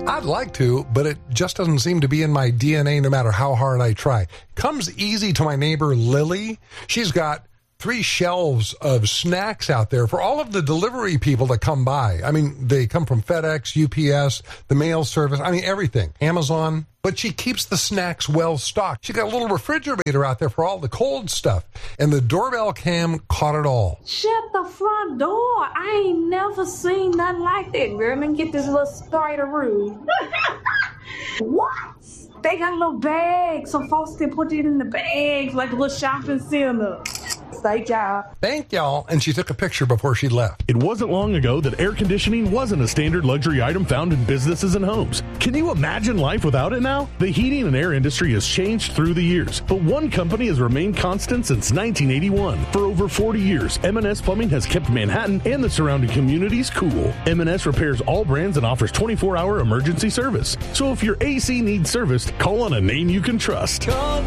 I'd like to, but it just doesn't seem to be in my DNA no matter how hard I try. Comes easy to my neighbor Lily. She's got 3 shelves of snacks out there for all of the delivery people that come by. I mean, they come from FedEx, UPS, the mail service, I mean, everything. Amazon. But she keeps the snacks well stocked. She got a little refrigerator out there for all the cold stuff. And the doorbell cam caught it all. Shut the front door. I ain't never seen nothing like that, girl. Let me get this little spider-roo. What? They got little bags. Some folks can put it in the bags like a little shopping center. Thank y'all. Thank y'all. And she took a picture before she left. It wasn't long ago that air conditioning wasn't a standard luxury item found in businesses and homes. Can you imagine life without it now? The heating and air industry has changed through the years, but one company has remained constant since 1981. For over 40 years, M&S Plumbing has kept Manhattan and the surrounding communities cool. M&S repairs all brands and offers 24-hour emergency service. So if your AC needs serviced, call on a name you can trust. Call